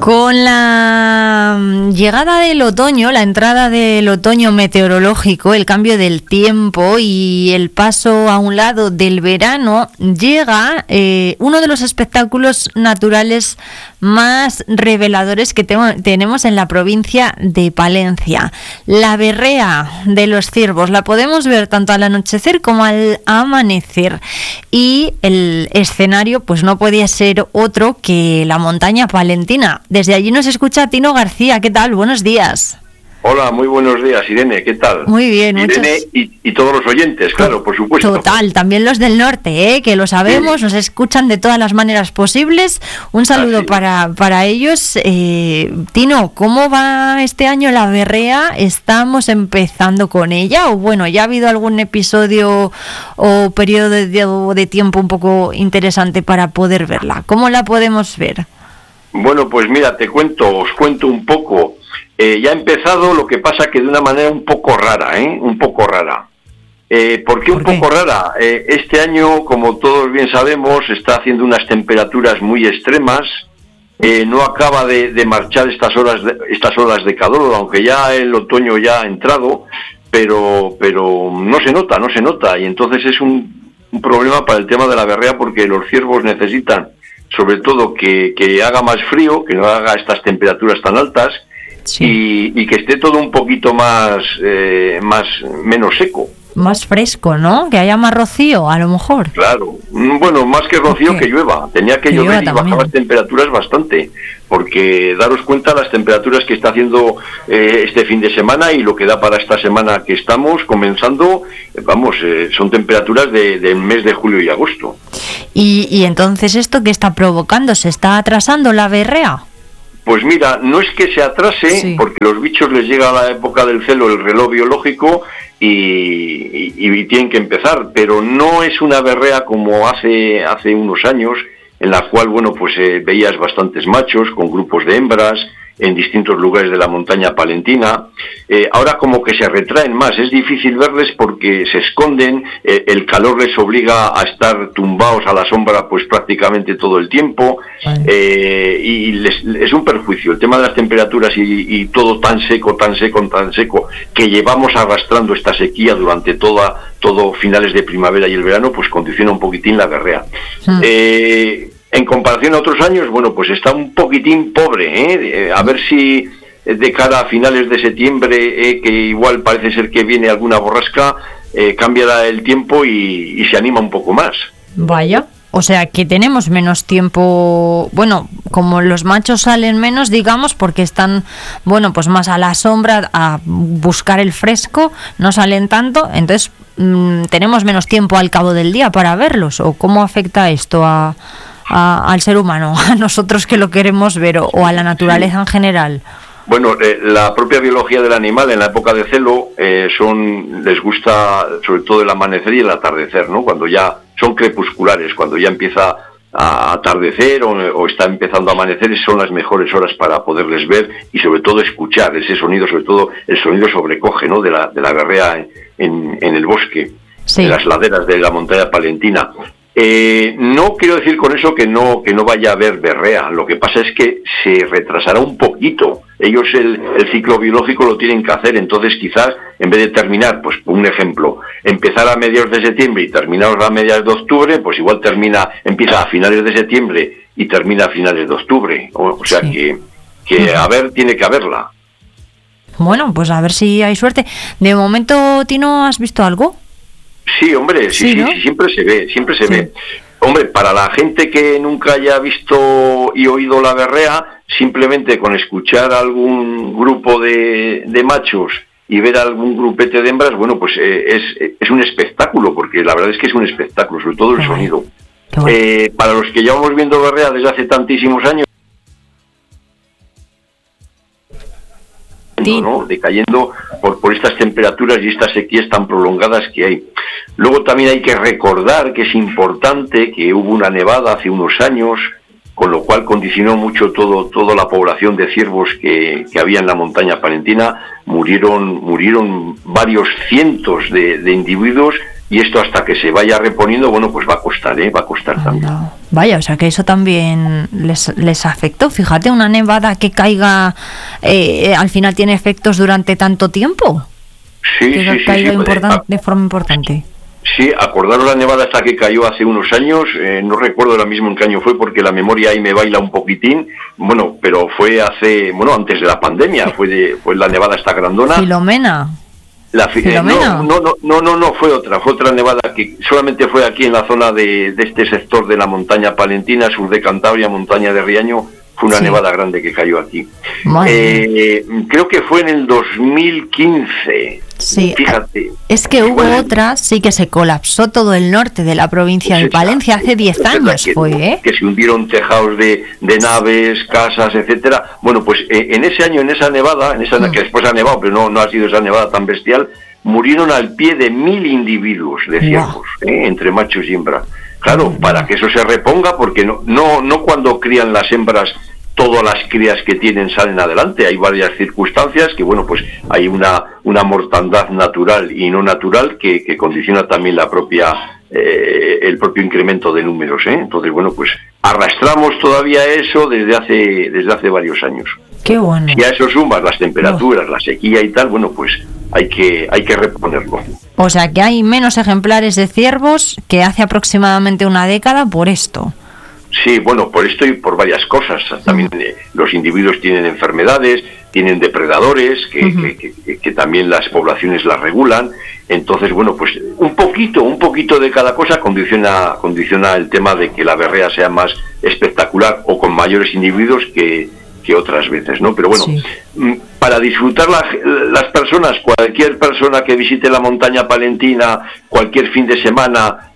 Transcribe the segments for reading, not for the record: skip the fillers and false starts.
Con la llegada del otoño, la entrada del otoño meteorológico, el cambio del tiempo y el paso a un lado del verano, llega uno de los espectáculos naturales más reveladores que tenemos en la provincia de Palencia. La berrea de los ciervos la podemos ver tanto al anochecer como al amanecer. Y el escenario pues no podía ser otro que la montaña palentina. Desde allí nos escucha Tino García. ¿Qué tal? Buenos días. Hola, muy buenos días, Irene. ¿Qué tal? Muy bien. Irene y todos los oyentes, claro, por supuesto. Total, también los del norte, que lo sabemos, sí. Nos escuchan de todas las maneras posibles. Un saludo para ellos. Tino, ¿cómo va este año la berrea? ¿Estamos empezando con ella? O bueno, ¿ya ha habido algún episodio o periodo de tiempo un poco interesante para poder verla? ¿Cómo la podemos ver? Bueno, pues mira, os cuento un poco. Ya ha empezado, lo que pasa que de una manera un poco rara, un poco rara. ¿Por qué un poco rara? Este año, como todos bien sabemos, está haciendo unas temperaturas muy extremas. No acaba de marchar estas olas de calor, aunque ya el otoño ya ha entrado, pero no se nota. Y entonces es un problema para el tema de la berrea, porque los ciervos necesitan, sobre todo, que haga más frío, que no haga estas temperaturas tan altas. Sí. Y que esté todo un poquito menos seco. Más fresco, ¿no? Que haya más rocío, a lo mejor. Claro. Bueno, más que rocío, que llueva. Tenía que llover y bajar las temperaturas bastante. Porque daros cuenta las temperaturas que está haciendo este fin de semana y lo que da para esta semana que estamos comenzando, son temperaturas del mes de julio y agosto. ¿Y entonces esto qué está provocando? ¿Se está atrasando la berrea? Pues mira, no es que se atrase, sí, porque los bichos les llega a la época del celo el reloj biológico y tienen que empezar, pero no es una berrea como hace unos años, en la cual, veías bastantes machos con grupos de hembras en distintos lugares de la montaña palentina. Ahora como que se retraen más, es difícil verles porque se esconden, el calor les obliga a estar tumbados a la sombra pues prácticamente todo el tiempo, y es un perjuicio el tema de las temperaturas y todo tan seco, que llevamos arrastrando esta sequía durante todo finales de primavera y el verano, pues condiciona un poquitín la berrea. En comparación a otros años, pues está un poquitín pobre, a ver si de cara a finales de septiembre, que igual parece ser que viene alguna borrasca, cambia el tiempo y se anima un poco más. Vaya, o sea que tenemos menos tiempo, como los machos salen menos, digamos, porque están, pues más a la sombra, a buscar el fresco, no salen tanto, entonces tenemos menos tiempo al cabo del día para verlos, ¿o cómo afecta esto al ser humano, a nosotros que lo queremos ver, o a la naturaleza en general? Bueno, la propia biología del animal en la época de celo les gusta sobre todo el amanecer y el atardecer, ¿no? Cuando ya son crepusculares, cuando ya empieza a atardecer o está empezando a amanecer, son las mejores horas para poderles ver y sobre todo escuchar ese sonido, sobre todo el sonido sobrecoge, ¿no? de la berrea en el bosque, sí, en las laderas de la montaña palentina. No quiero decir con eso que no vaya a haber berrea, lo que pasa es que se retrasará un poquito. Ellos el ciclo biológico lo tienen que hacer, entonces quizás en vez de terminar, pues un ejemplo, empezar a mediados de septiembre y terminar a mediados de octubre, pues igual empieza a finales de septiembre y termina a finales de octubre, o sea sí, que tiene que haberla. Bueno, pues a ver si hay suerte. De momento, Tino, ¿has visto algo? Sí, hombre, sí, siempre se ve. Hombre, para la gente que nunca haya visto y oído la berrea, simplemente con escuchar algún grupo de machos y ver algún grupete de hembras, es un espectáculo, porque la verdad es que es un espectáculo, sobre todo el sonido. Bueno. Para los que llevamos viendo berrea desde hace tantísimos años, ¿no? Decayendo por estas temperaturas y estas sequías tan prolongadas que hay. Luego también hay que recordar que es importante que hubo una nevada hace unos años, con lo cual condicionó mucho toda la población de ciervos que había en la montaña palentina. Murieron varios cientos de individuos y esto hasta que se vaya reponiendo, bueno, pues va a costar también. No. Vaya, o sea que eso también les afectó. Fíjate, una nevada que caiga, al final tiene efectos durante tanto tiempo. Sí, caiga de forma importante. Sí, acordaros la nevada esta que cayó hace unos años, no recuerdo ahora mismo en qué año fue porque la memoria ahí me baila un poquitín, bueno, pero fue antes de la pandemia, fue la nevada esta grandona. Filomena. No, fue otra nevada que solamente fue aquí en la zona de este sector de la montaña palentina, sur de Cantabria, montaña de Riaño. Fue una nevada grande que cayó aquí. Creo que fue en el 2015. Sí, fíjate. Es que hubo otra, sí, que se colapsó todo el norte de la provincia de Palencia hace 10 años, que se hundieron tejados de naves, casas, etcétera. Bueno, pues en ese año, en esa nevada, que después ha nevado, pero no ha sido esa nevada tan bestial, murieron al pie de 1.000 individuos de ciervos, entre machos y hembras. Claro, para que eso se reponga, porque no cuando crían las hembras todas las crías que tienen salen adelante. Hay varias circunstancias que, bueno, pues hay una mortandad natural y no natural que condiciona también el propio incremento de números, ¿eh? Entonces, bueno, pues arrastramos todavía eso desde hace varios años. Qué bueno. Y a eso sumas las temperaturas, la sequía y tal, bueno, pues hay que reponerlo. O sea que hay menos ejemplares de ciervos que hace aproximadamente una década por esto. Sí, bueno, por esto y por varias cosas. También los individuos tienen enfermedades, tienen depredadores, que también las poblaciones las regulan. Entonces, bueno, pues un poquito de cada cosa condiciona el tema de que la berrea sea más espectacular o con mayores individuos que otras veces, ¿no? Pero bueno, para disfrutar las personas, cualquier persona que visite la montaña palentina, cualquier fin de semana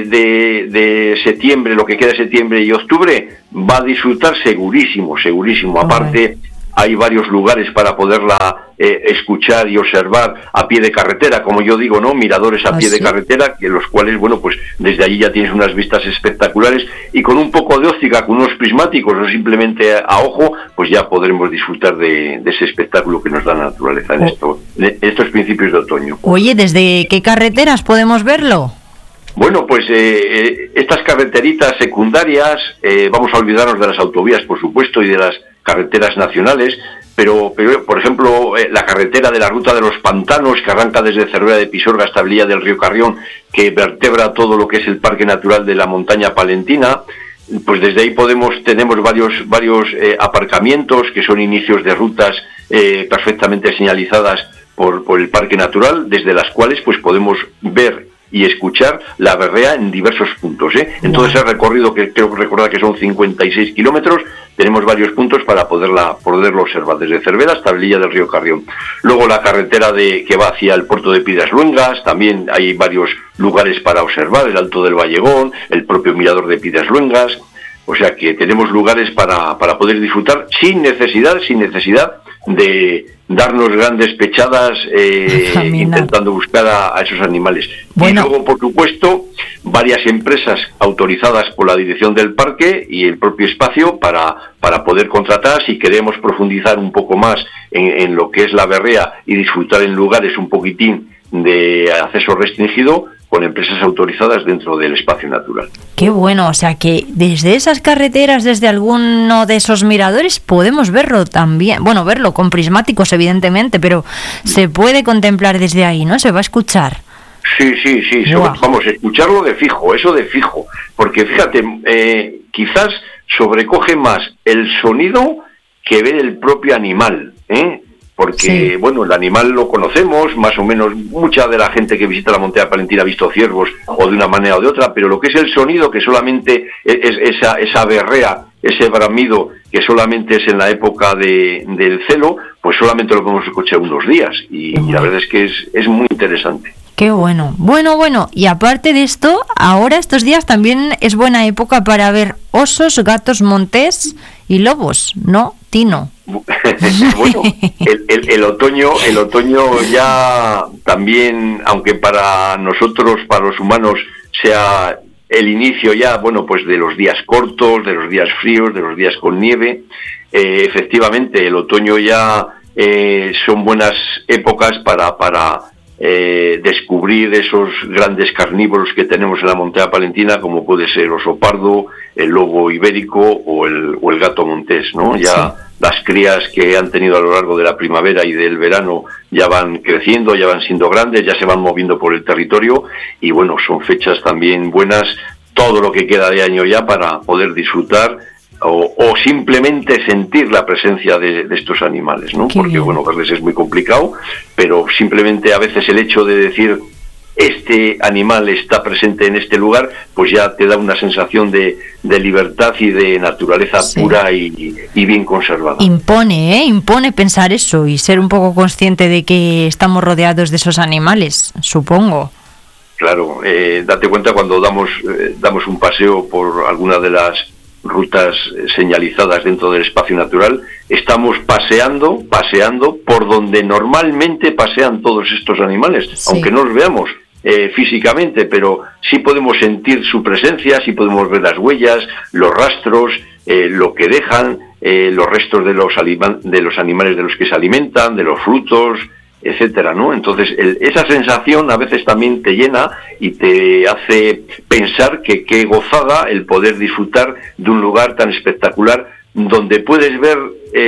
de septiembre, lo que queda de septiembre y octubre, va a disfrutar segurísimo. Aparte, hay varios lugares para poderla escuchar y observar a pie de carretera, como yo digo, ¿no? Miradores a pie de carretera, que los cuales, bueno, pues desde allí ya tienes unas vistas espectaculares y con un poco de óptica, con unos prismáticos o simplemente a ojo, pues ya podremos disfrutar de ese espectáculo que nos da la naturaleza en estos principios de otoño. Oye, ¿desde qué carreteras podemos verlo? Bueno, pues estas carreteritas secundarias, vamos a olvidarnos de las autovías, por supuesto, y de las carreteras nacionales, pero por ejemplo, la carretera de la Ruta de los Pantanos, que arranca desde Cervera de Pisorga hasta Villa del Río Carrión, que vertebra todo lo que es el Parque Natural de la Montaña Palentina, pues desde ahí tenemos varios aparcamientos que son inicios de rutas perfectamente señalizadas por el Parque Natural, desde las cuales pues podemos ver y escuchar la berrea en diversos puntos, ¿eh? Entonces el recorrido, que creo recordar que son 56 kilómetros, tenemos varios puntos para poderlo observar, desde Cervera hasta Villa del Río Carrión. Luego la carretera que va hacia el puerto de Piedras Luengas, también hay varios lugares para observar, el Alto del Vallegón, el propio mirador de Piedras Luengas, o sea que tenemos lugares para poder disfrutar sin necesidad de darnos grandes pechadas intentando buscar a esos animales. Bueno. Y luego, por supuesto, varias empresas autorizadas por la dirección del parque y el propio espacio para poder contratar, si queremos profundizar un poco más en lo que es la berrea y disfrutar en lugares un poquitín de acceso restringido, con empresas autorizadas dentro del espacio natural. Qué bueno, o sea que desde esas carreteras, desde alguno de esos miradores, podemos verlo también, bueno, verlo con prismáticos evidentemente, pero se puede contemplar desde ahí, ¿no? Se va a escuchar. Sí, vamos, escucharlo de fijo, porque fíjate, quizás sobrecoge más el sonido que ver el propio animal, ¿eh? Porque, bueno, el animal lo conocemos, más o menos, mucha de la gente que visita la montaña palentina ha visto ciervos o de una manera o de otra, pero lo que es el sonido, que solamente es esa berrea, ese bramido, que solamente es en la época del celo, pues solamente lo podemos escuchar unos días, y la verdad es que es muy interesante. Qué bueno. Bueno, y aparte de esto, ahora estos días también es buena época para ver osos, gatos montés y lobos, ¿no, Tino? Bueno, el otoño ya también, aunque para nosotros, para los humanos, sea el inicio ya, bueno, pues de los días cortos, de los días fríos, de los días con nieve, efectivamente el otoño ya son buenas épocas para descubrir esos grandes carnívoros que tenemos en la montaña palentina, como puede ser el oso pardo, el lobo ibérico o el gato montés, ¿no? Ya las crías que han tenido a lo largo de la primavera y del verano ya van creciendo, ya van siendo grandes, ya se van moviendo por el territorio y bueno, son fechas también buenas, todo lo que queda de año ya para poder disfrutar o simplemente sentir la presencia de estos animales, ¿no? Porque bueno, verles es muy complicado, pero simplemente a veces el hecho de decir este animal está presente en este lugar, pues ya te da una sensación de libertad y de naturaleza pura y bien conservada. Impone pensar eso y ser un poco consciente de que estamos rodeados de esos animales, supongo. Claro, date cuenta cuando damos un paseo por alguna de las rutas señalizadas dentro del espacio natural, estamos paseando por donde normalmente pasean todos estos animales, aunque no los veamos físicamente, pero sí podemos sentir su presencia, sí podemos ver las huellas, los rastros, lo que dejan, los restos de los animales de los que se alimentan, de los frutos, etcétera, ¿no? Entonces esa sensación a veces también te llena y te hace pensar que qué gozada el poder disfrutar de un lugar tan espectacular donde puedes ver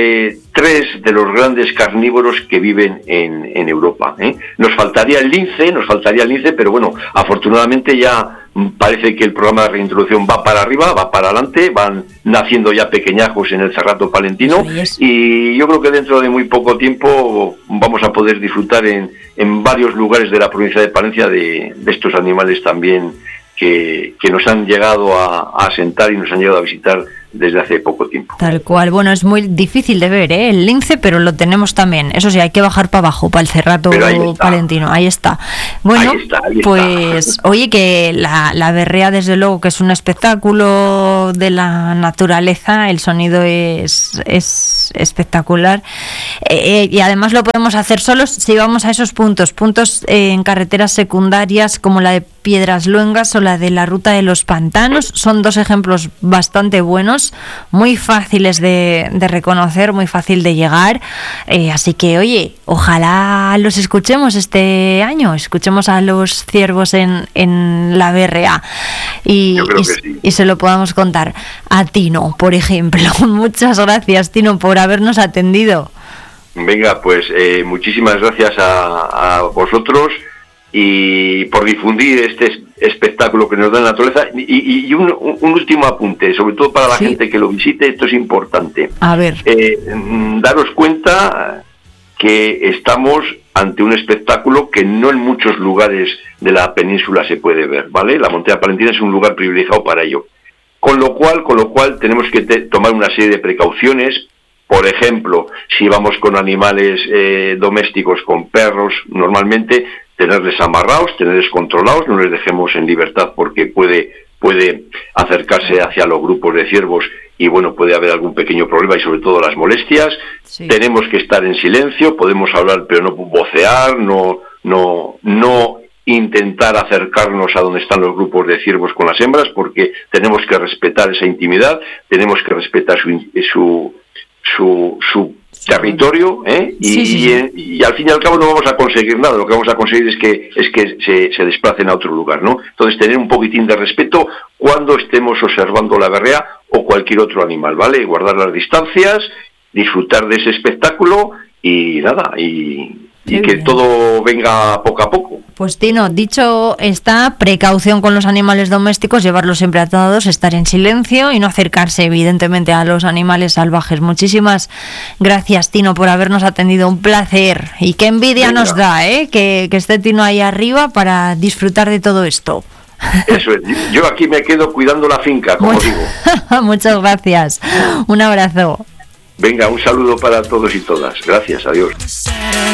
3 de los grandes carnívoros que viven en Europa, ¿eh? Nos faltaría el lince, pero bueno, afortunadamente ya parece que el programa de reintroducción va para arriba, va para adelante, van naciendo ya pequeñajos en el Cerrato palentino y yo creo que dentro de muy poco tiempo vamos a poder disfrutar en varios lugares de la provincia de Palencia de estos animales también que nos han llegado a asentar y nos han llegado a visitar desde hace poco tiempo. Tal cual. Bueno, es muy difícil de ver, el lince, pero lo tenemos también. Eso sí, hay que bajar para abajo, para el Cerrato palentino. Ahí está. Bueno, ahí está. Pues, oye, que la berrea, desde luego, que es un espectáculo de la naturaleza, el sonido es espectacular. Y además lo podemos hacer solos si vamos a esos puntos en carreteras secundarias como la de Piedras Luengas o la de la Ruta de los Pantanos. Son 2 ejemplos bastante buenos, muy fáciles de reconocer, muy fácil de llegar, así que oye, ojalá los escuchemos este año, escuchemos a los ciervos en la berrea y se lo podamos contar a Tino, por ejemplo. Muchas gracias, Tino, por habernos atendido. Venga, pues muchísimas gracias a vosotros y por difundir este espectáculo que nos da la naturaleza y un último apunte, sobre todo para la gente que lo visite, esto es importante. A ver. Daros cuenta que estamos ante un espectáculo que no en muchos lugares de la península se puede ver, ¿vale? La montaña palentina es un lugar privilegiado para ello. Con lo cual tenemos que tomar una serie de precauciones. Por ejemplo, si vamos con animales domésticos, con perros, normalmente tenerles amarrados, tenerles controlados, no les dejemos en libertad porque puede acercarse hacia los grupos de ciervos y bueno, puede haber algún pequeño problema y sobre todo las molestias. Tenemos que estar en silencio, podemos hablar pero no vocear, no intentar acercarnos a donde están los grupos de ciervos con las hembras porque tenemos que respetar esa intimidad, tenemos que respetar su territorio, y al fin y al cabo no vamos a conseguir nada. Lo que vamos a conseguir es que se desplacen a otro lugar, ¿no? Entonces tener un poquitín de respeto cuando estemos observando la berrea o cualquier otro animal, ¿vale? Guardar las distancias, disfrutar de ese espectáculo y nada, y que todo venga poco a poco. Pues Tino, dicho está, precaución con los animales domésticos, llevarlos siempre atados, estar en silencio y no acercarse evidentemente a los animales salvajes. Muchísimas gracias, Tino, por habernos atendido, un placer. Y qué envidia nos da, que esté Tino ahí arriba para disfrutar de todo esto. Eso es, yo aquí me quedo cuidando la finca, como digo. Muchas gracias, un abrazo. Venga, un saludo para todos y todas. Gracias, adiós.